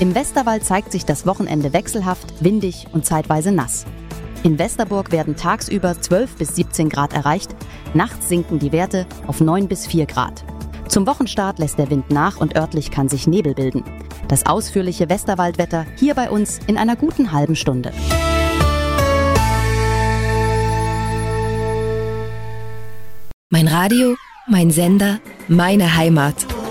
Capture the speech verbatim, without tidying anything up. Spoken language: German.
Im Westerwald zeigt sich das Wochenende wechselhaft, windig und zeitweise nass. In Westerburg werden tagsüber zwölf bis siebzehn Grad erreicht, nachts sinken die Werte auf neun bis vier Grad. Zum Wochenstart lässt der Wind nach und örtlich kann sich Nebel bilden. Das ausführliche Westerwaldwetter hier bei uns in einer guten halben Stunde. Mein Radio, mein Sender, meine Heimat.